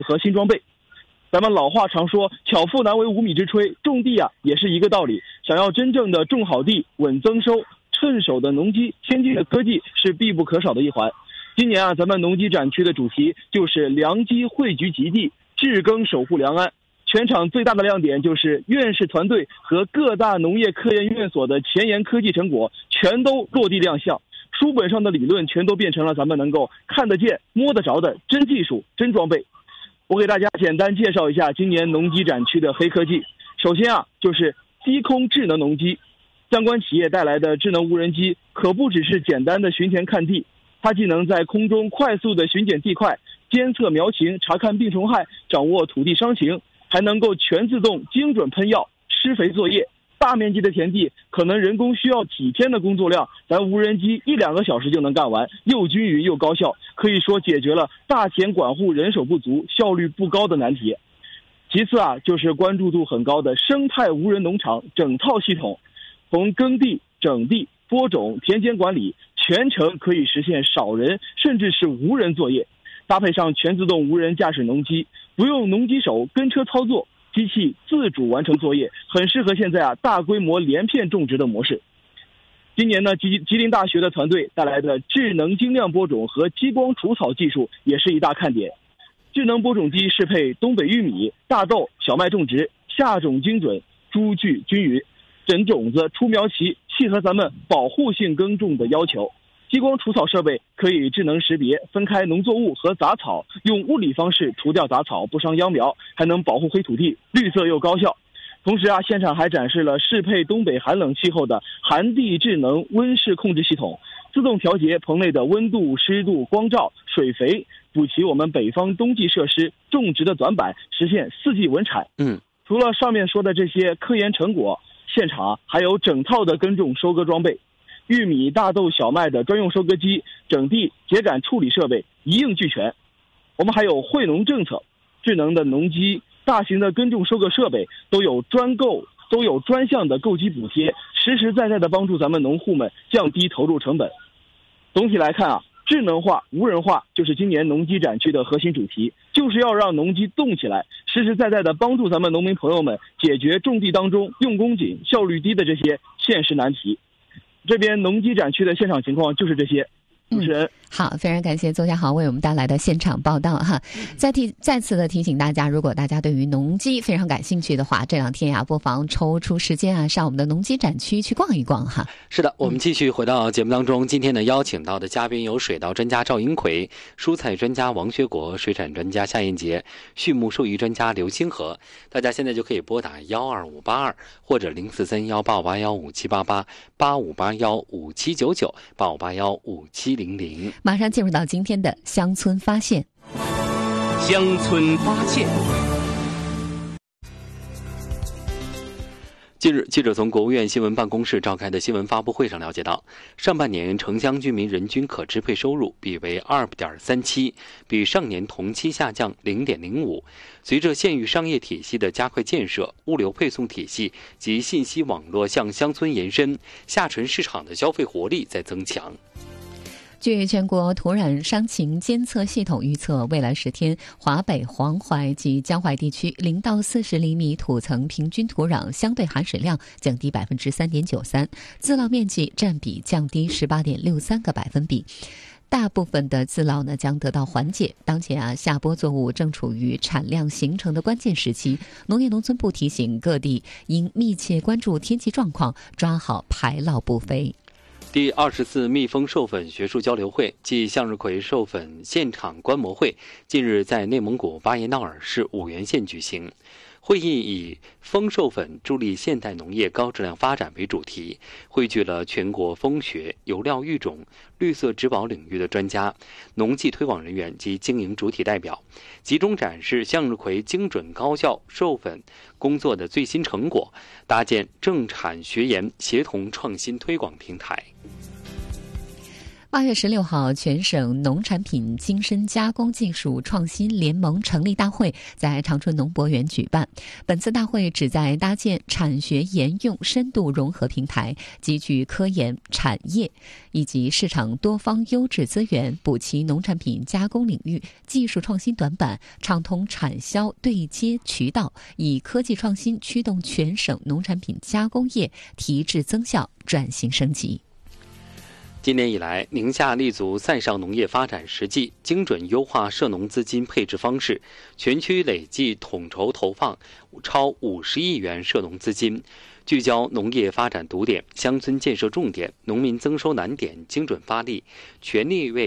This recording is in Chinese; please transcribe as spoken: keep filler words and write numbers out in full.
和新装备。咱们老话常说巧妇难为无米之炊，种地啊也是一个道理。想要真正的种好地、稳增收，趁手的农机、先进的科技是必不可少的一环。今年啊，咱们农机展区的主题就是良机汇聚极地，治耕守护良安。全场最大的亮点就是院士团队和各大农业科研院所的前沿科技成果全都落地亮相，书本上的理论全都变成了咱们能够看得见、摸得着的真技术、真装备。我给大家简单介绍一下今年农机展区的黑科技。首先啊，就是低空智能农机。相关企业带来的智能无人机可不只是简单的巡田看地，它既能在空中快速的巡检地块、监测苗情、查看病虫害、掌握土地伤情，还能够全自动精准喷药、施肥作业。大面积的田地可能人工需要几天的工作量，咱无人机一两个小时就能干完，又均匀又高效，可以说解决了大田管护人手不足、效率不高的难题。其次啊，就是关注度很高的生态无人农场整套系统，从耕地、整地、播种、田间管理，全程可以实现少人甚至是无人作业。搭配上全自动无人驾驶农机，不用农机手跟车操作，机器自主完成作业，很适合现在啊大规模连片种植的模式。今年呢，吉吉林大学的团队带来的智能精酿播种和激光除草技术也是一大看点。智能播种机适配东北玉米、大豆、小麦种植，下种精准，株距均匀，整种子出苗期，契合咱们保护性耕种的要求。激光除草设备可以智能识别分开农作物和杂草，用物理方式除掉杂草，不伤秧苗，还能保护灰土地，绿色又高效。同时啊，现场还展示了适配东北寒冷气候的寒地智能温室控制系统，自动调节棚内的温度、湿度、光照、水肥，补齐我们北方冬季设施种植的短板，实现四季稳产。 嗯， 除了上面说的这些科研成果，现场还有整套的耕种收割装备。玉米、大豆、小麦的专用收割机、整地秸秆处理设备一应俱全。我们还有惠农政策，智能的农机、大型的耕种收割设备都有专购，都有专项的购机补贴，实实在在的帮助咱们农户们降低投入成本。总体来看啊，智能化、无人化就是今年农机展区的核心主题，就是要让农机动起来，实实在在的帮助咱们农民朋友们解决种地当中用工紧、效率低的这些现实难题。这边农机展区的现场情况就是这些。主持人、嗯、 好，非常感谢邹家豪为我们带来的现场报道哈。再提再次的提醒大家，如果大家对于农机非常感兴趣的话，这两天呀，不妨抽出时间啊，上我们的农机展区去逛一逛哈。 是的，我们继续回到节目当中。嗯、今天呢，邀请到的嘉宾有水稻专家赵英奎、蔬菜专家王学国、水产专家夏燕杰、畜牧兽医专家刘清河。大家现在就可以拨打幺二五八二或者零四三幺八五八幺五七八八八五八幺五七九九八五八幺五七零零。 马上进入到今天的乡村发现。 乡村发现。 近日，记者从国务院新闻办公室召开的新闻发布会上了解到，上半年城乡居民人均可支配收入比为 二点三七， 比上年同期下降 零点零五。随着县域商业体系的加快建设，物流配送体系及信息网络向乡村延伸，下沉市场的消费活力在增强。 据全国土壤伤情监测系统预测，未来十天，华北、黄淮及江淮地区零到四十厘米土层平均土壤相对含水量降低百分之三点九三，自涝面积占比降低十八点六三个百分比。大部分的自涝呢将得到缓解。当前啊，下播作物正处于产量形成的关键时期，农业农村部提醒各地应密切关注天气状况，抓好排涝布肥。 第二十次蜜蜂授粉学术交流会暨向日葵授粉现场观摩会近日在内蒙古巴彦淖尔市五原县举行。会议以蜂授粉助力现代农业高质量发展为主题，汇聚了全国蜂学、油料育种、绿色植保领域的专家、农技推广人员及经营主体代表，集中展示向日葵精准高效授粉工作的最新成果，搭建政产学研协同创新推广平台。 八月十六号，全省农产品精深加工技术创新联盟成立大会在长春农博园举办。本次大会旨在搭建产学研用深度融合平台，集聚科研、产业以及市场多方优质资源，补齐农产品加工领域技术创新短板，畅通产销对接渠道，以科技创新驱动全省农产品加工业提质增效、转型升级。 今年以来，宁夏立足再上农业发展实际，精准优化涉农资金配置方式，全区累计统筹投放超五十亿元涉农资金，聚焦农业发展堵点、乡村建设重点、农民增收难点，精准发力，全力为